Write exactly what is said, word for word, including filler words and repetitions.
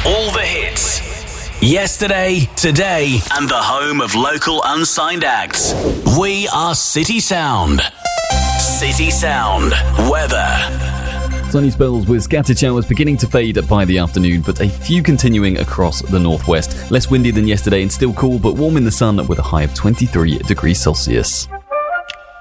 All the hits. Yesterday, today, and the home of local unsigned acts. We are City Sound. City Sound. Weather. Sunny spells with scattered showers beginning to fade by the afternoon, but a few continuing across the northwest. Less windy than yesterday and still cool, but warm in the sun with a high of twenty-three degrees Celsius.